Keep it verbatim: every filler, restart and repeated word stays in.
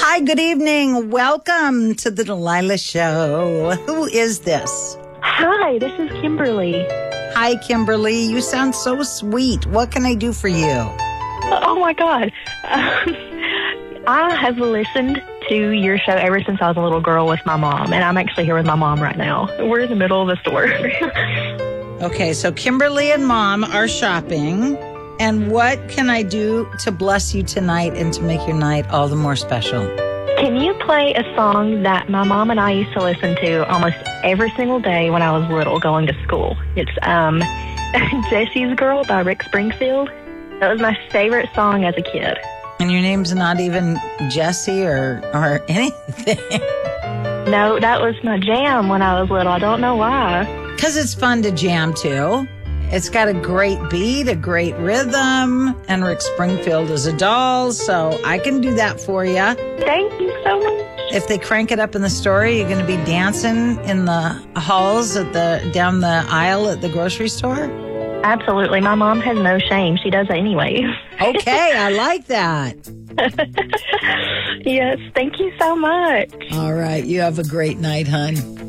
Hi, good evening. Welcome to the Delilah Show. Who is this? Hi, this is Kimberly. Hi, Kimberly. You sound so sweet. What can I do for you? Oh, my God. Um, I have listened to your show ever since I was a little girl with my mom, and I'm actually here with my mom right now. We're in the middle of a store. Okay, so Kimberly and Mom are shopping. And what can I do to bless you tonight and to make your night all the more special? Can you play a song that my mom and I used to listen to almost every single day when I was little going to school? It's um, Jesse's Girl by Rick Springfield. That was my favorite song as a kid. And your name's not even Jesse or, or anything. No, that was my jam when I was little. I don't know why. Because it's fun to jam to. It's got a great beat, a great rhythm, and Rick Springfield is a doll, so I can do that for you. Thank you so much. If they crank it up in the store, you're going to be dancing in the halls at the down the aisle at the grocery store? Absolutely. My mom has no shame. She does it anyway. Okay, I like that. Yes, thank you so much. All right, you have a great night, hon.